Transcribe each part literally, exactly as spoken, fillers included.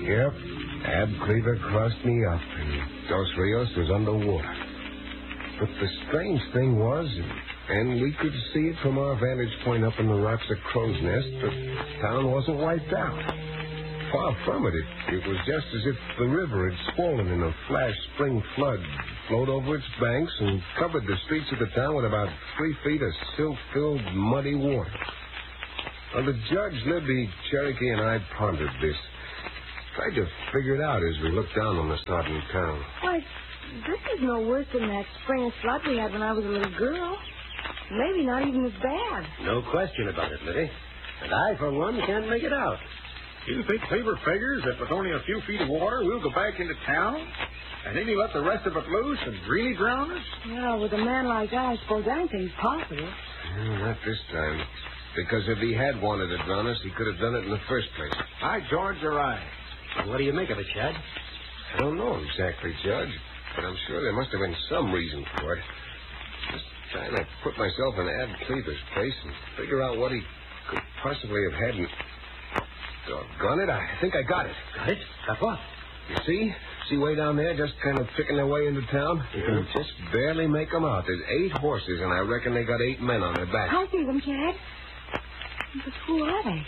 Yep. Ab Cleaver crossed me up, and Dos Rios was underwater. But the strange thing was, and we could see it from our vantage point up in the rocks at Crow's Nest, the town wasn't wiped out. Far from it. It, it was just as if the river had swollen in a flash spring flood, flowed over its banks, and covered the streets of the town with about three feet of silt-filled, muddy water. Well, the judge, Libby, Cherokee, and I pondered this. Tried to figure it out as we looked down on the sodden town. Why, this is no worse than that spring flood we had when I was a little girl. Maybe not even as bad. No question about it, Libby. And I, for one, can't make it out. You think Cleaver figures that with only a few feet of water, we'll go back into town? And then he let the rest of it loose and really drown us? Well, with a man like that, I suppose anything's possible. No, not this time. Because if he had wanted to drown us, he could have done it in the first place. Hi, George, you're right. What do you make of it, Chad? I don't know exactly, Judge, but I'm sure there must have been some reason for it. Just trying to put myself in Ab Cleaver's place and figure out what he could possibly have had in... Doggone it, I think I got it. Got it? Got what? You see? See way down there, just kind of picking their way into town? You can just barely make them out. There's eight horses, and I reckon they got eight men on their backs. I see them, Chad. But who are they?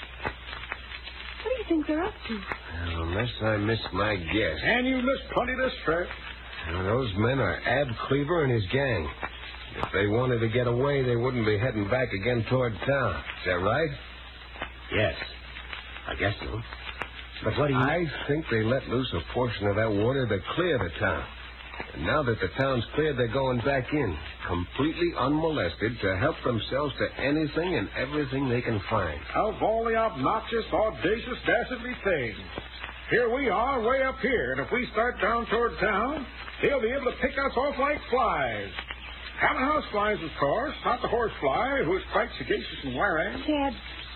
What do you think they're up to? Well, unless I miss my guess. And you missed plenty this trip. Well, those men are Ab Cleaver and his gang. If they wanted to get away, they wouldn't be heading back again toward town. Is that right? Yes. I guess so. But what do you... I think they let loose a portion of that water to clear the town. And now that the town's cleared, they're going back in, completely unmolested, to help themselves to anything and everything they can find. Of all the obnoxious, audacious, dastardly things. Here we are, way up here, and if we start down toward town, they'll be able to pick us off like flies. Having house flies, of course, not the horse fly, who is quite sagacious and wary. Chad,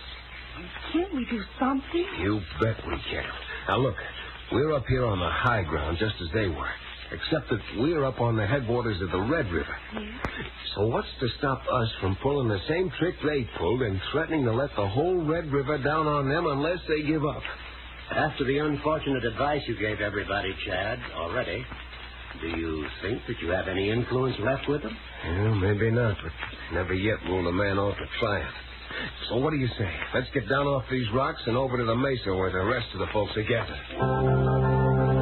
can't we do something? You bet we can. Now, look, we're up here on the high ground just as they were, except that we're up on the headwaters of the Red River. Yeah. So what's to stop us from pulling the same trick they pulled and threatening to let the whole Red River down on them unless they give up? After the unfortunate advice you gave everybody, Chad, already, do you think that you have any influence left with them? Well, maybe not, but never yet ruled a man off to triumph. So what do you say? Let's get down off these rocks and over to the mesa where the rest of the folks are gathered.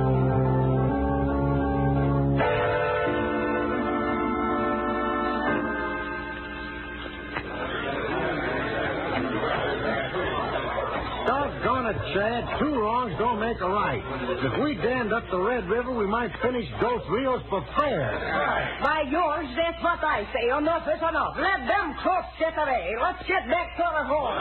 Chad, two wrongs don't make a right. If we dammed up the Red River, we might finish Dos Rios for fair. By George, that's what I say. Enough is enough. Let them crooks get away. Let's get back to the home.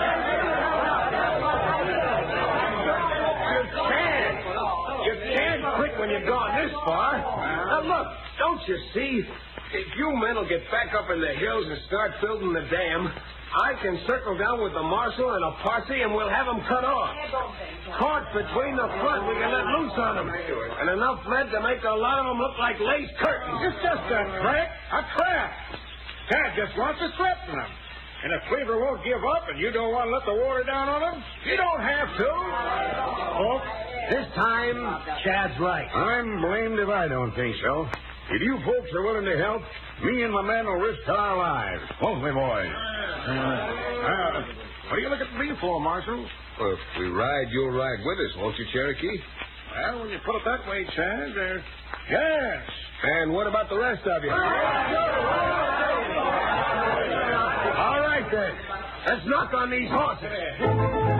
You can't. You can't quit when you've gone this far. Now, look, don't you see? If you men will get back up in the hills and start building the dam, I can circle down with the marshal and a posse, and we'll have them cut off. Caught between the front, we can let loose on them. And enough lead to make a lot of them look like lace curtains. It's just a trick, a trap. Dad just wants to threaten them. And if Cleaver won't give up and you don't want to let the water down on him, you don't have to. Folks, this time, Chad's right. I'm blamed if I don't think so. If you folks are willing to help, me and my men will risk our lives. Won't we, boys? Uh, uh, what are you looking at me for, Marshal? Well, if we ride, you'll ride with us, won't you, Cherokee? Well, when you put it that way, Chad, uh, yes. And what about the rest of you? All right, then. Let's knock on these horses.